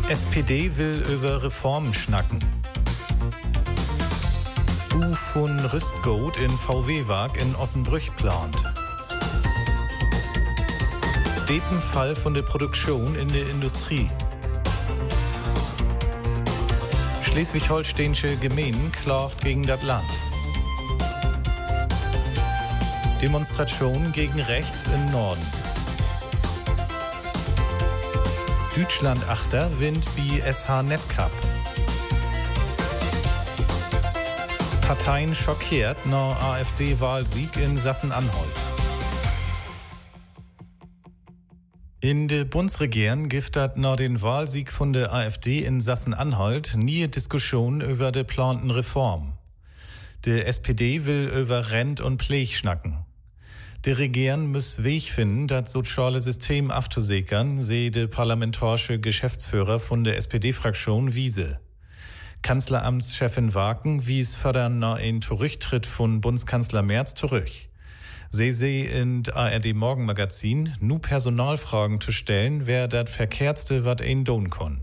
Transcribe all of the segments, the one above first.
SPD will über Reformen schnacken. Bu von Rüstgoed in VW-Werk in Ossenbrüch plant. Depenfall von der Produktion in der Industrie. Schleswig-Holsteinische Gemeinden klagt gegen das Land. Demonstration gegen rechts im Norden. Deutschland Achter Wind wie SH Netcup. Parteien schockiert nach AfD-Wahlsieg in Sachsen-Anhalt. In der Bundesregierung gibt es nach dem Wahlsieg von der AfD in Sachsen-Anhalt nie Diskussion über die geplanten Reform. Die SPD will über Rent und Pflege schnacken. Die Regierung muss Weg finden, das soziale System aufzusichern, sehe der parlamentarische Geschäftsführer von der SPD-Fraktion Wiese. Kanzleramtschefin Waken wies fördern nach ein Rücktritt von Bundeskanzler Merz zurück. Sie in ARD Morgenmagazin nur Personalfragen zu stellen, wer das Verkehrtste wat ein tun kann.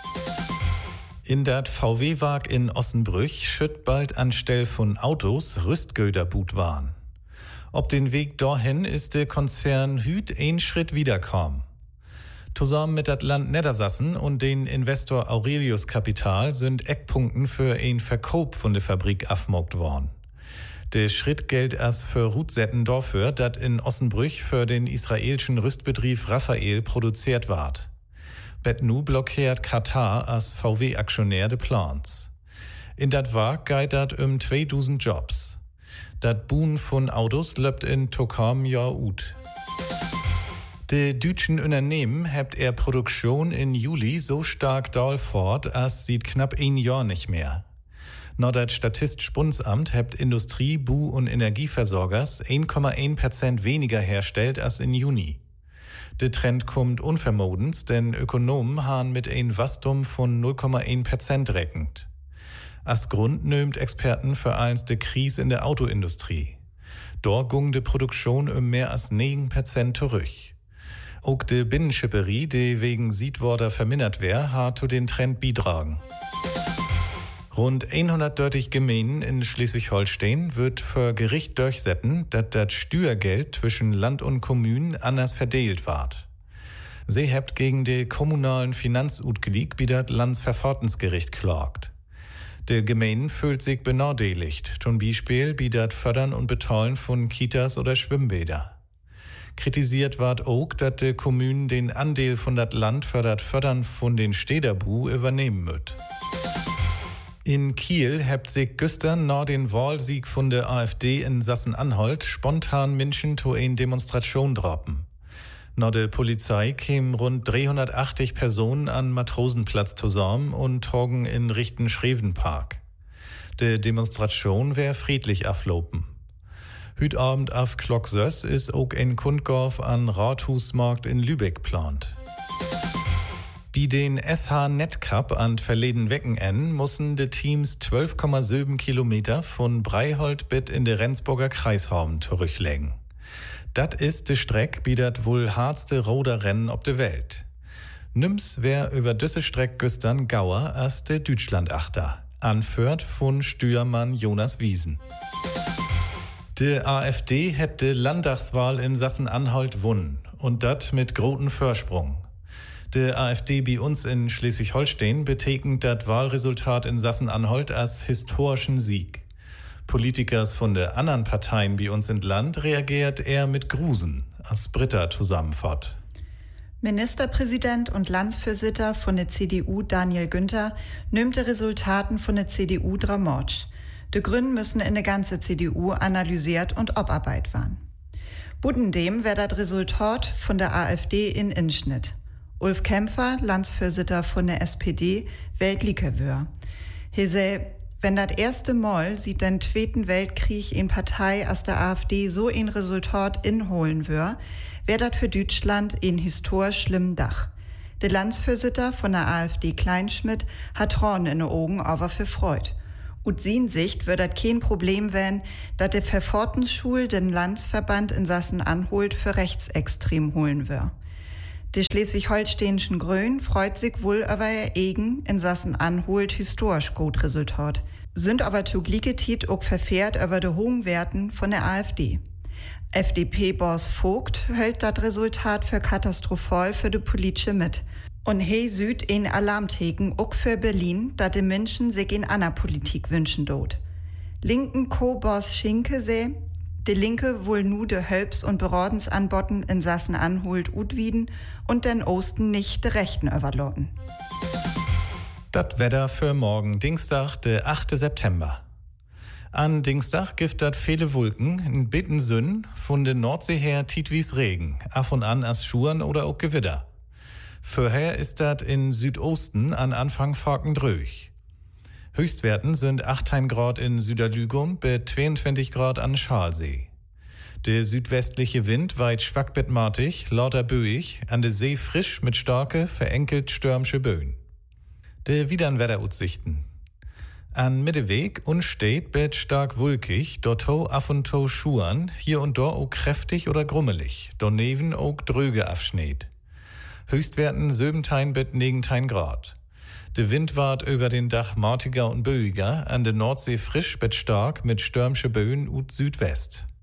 In dat VW-Werk in Ossenbrüch schütt bald anstelle von Autos Rüstgöder-But waren. Ob den Weg dorthin ist der Konzern Hüt ein Schritt wiederkommen. Zusammen mit dat Land Niedersachsen und den Investor Aurelius Kapital sind Eckpunkten für ein Verkauf von der Fabrik afmogt worden. Der Schritt gilt als für Rutsetten dafür, dat in Ossenbrüch für den israelischen Rüstbetrieb Raphael produziert ward. Nu blockiert Katar als VW-Aktionär de Plans. In dat Werk geht dat 2000 Jobs. Dat Boom von Autos löpt in Tokam Jahr ut. De deutschen Unternehmen hebt Produktion in Juli so stark fort, als sieht knapp ein Jahr nicht mehr. Nach dat Statistisch Bundesamt hebt Industrie, Bu und Energieversorgers 1,1% weniger herstellt als in Juni. Der Trend kommt unvermodens, denn Ökonomen haben mit ein Wachstum von 0,1% rechnet. Als Grund nimmt Experten für eins de Krise in der Autoindustrie. Dort ging die Produktion mehr als 9% zurück. Auch die Binnenschipperie, die wegen Siedworder vermindert wär, hat zu den Trend beitragen. Rund 130 Gemeinden in Schleswig-Holstein wird für Gericht durchsetzen, dass das Steuergeld zwischen Land und Kommunen anders verteilt ward. Sie hebt gegen die kommunalen Finanzutgelieg wie das Landsverfahrensgericht klagt. Die Gemeinden fühlt sich benachteiligt, zum Beispiel wie das Fördern und Betollen von Kitas oder Schwimmbäder. Kritisiert ward auch, dass die Kommunen den Anteil von das Land für das Fördern von den Städterbu übernehmen müssen. In Kiel hebt sich gestern nach dem Wahlsieg von der AfD in Sachsen-Anhalt spontan Menschen zu einer Demonstration droppen. Nach der Polizei kämen rund 380 Personen an Matrosenplatz zusammen und tagen in Richtung Schrevenpark. Die Demonstration wär friedlich aflopen. Hüt Abend auf Glock 6 ist auch ein Kundgauf an Rathusmarkt in Lübeck plant. Bei den SH Netcup an verleden Wochenenden mussten die Teams 12,7 Kilometer von Breiholt bis in der Rendsburger Kreishaben zurücklegen. Das ist die Strecke, wie das wohl hardste Roderrennen auf der Welt. Nims wär über diese Strecke gestern Gauer als der Deutschland Achter, anführt von Steuermann Jonas Wiesen. Die AfD hätte Landtagswahl in Sachsen-Anhalt gewonnen und das mit großen Vorsprung. Die AfD bei uns in Schleswig-Holstein betekent das Wahlresultat in Sachsen-Anhalt als historischen Sieg. Politikers von der anderen Parteien bei uns im Land reagiert eher mit Grusen, als Britta zusammenfasst. Ministerpräsident und Landsvorsitter von der CDU Daniel Günther nimmt die Resultaten von der CDU dramatisch. Die Gründe müssen in der ganzen CDU analysiert und obarbeit werden. Budendem wär das Resultat von der AfD in Inschnitt. Ulf Kämpfer, Landsvorsitter von der SPD, wählt Likewör. He sei, wenn das erste Mal sieht den Zweiten Weltkrieg in Partei aus der AfD so ein Resultat inholen wär das für Deutschland ein historisch schlimmen Dach. Der Landsvorsitter von der AfD Kleinschmidt hat Tränen in den Augen, aber für Freud. Ut sin Sicht wird das kein Problem werden, dass der Verfortensschul den Landsverband in Sachsen-Anhalt für rechtsextrem holen wär. Die schleswig-holsteinischen Grünen freut sich wohl über ihr eigen in Sachsen-Anhalt historisch gut Resultat, sind aber zu gleicher Zeit auch verfehrt über die hohen Werten von der AfD. FDP-Boss Vogt hält das Resultat für katastrophal für die politische mit. Und he süd ein Alarmtheken auch für Berlin, dass die Menschen sich in einer Politik wünschen dort. Linken Co-Boss Schinke seh, die Linke wohl nu de Hölps und Berodensanbotten in Sachsen-Anhalt utwieden und den Osten nicht de Rechten überloten. Das Wetter für morgen, Dienstag, der 8. September. An Dienstag gibt dat viele Wolken, in bitten Sünn, von der Nordsee her tietwies Regen, af und an as Schuren oder auch Gewitter. Vorher ist dat in Südosten an Anfang farkendröch. Höchstwerten sind 18 Grad in Süderlügum bei 22 Grad an Schalsee. Der südwestliche Wind weit schwackbettmatig, lauter böig, an der See frisch mit starke, verenkelt stürmische Böen. Der widern Wetteraussichten. An Mitteweg unsteht bet stark wolkig, dorto af und to Schuan, hier und dort auch kräftig oder grummelig, daneben auch dröge Afschneet. Höchstwerten 17 bet 19 Grad. Der Wind ward über den Dach martiger und böiger, an der Nordsee frisch bet stark mit stürmische Böen ut Südwest.